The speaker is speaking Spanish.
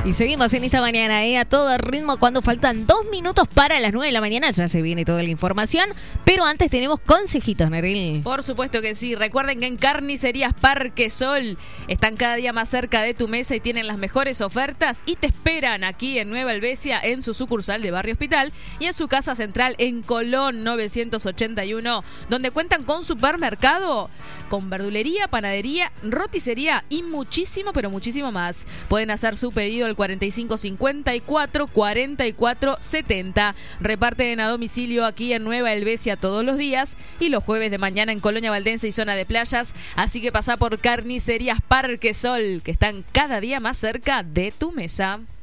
Y seguimos en esta mañana, a todo ritmo, cuando faltan 2 minutos para las 9 de la mañana. Ya se viene toda la información, pero antes tenemos consejitos, Neril. Por supuesto que sí. Recuerden que en Carnicerías Parque Sol están cada día más cerca de tu mesa y tienen las mejores ofertas y te esperan aquí en Nueva Helvecia, en su sucursal de Barrio Hospital y en su casa central en Colón 981, donde cuentan con supermercado, con verdulería, panadería, roticería y muchísimo, pero muchísimo más. Pueden hacer su pedido al 4554 4470. Reparten a domicilio aquí en Nueva Helvecia todos los días y los jueves de mañana en Colonia Valdense y zona de playas. Así que pasa por Carnicerías Parque Sol, que están cada día más cerca de tu mesa.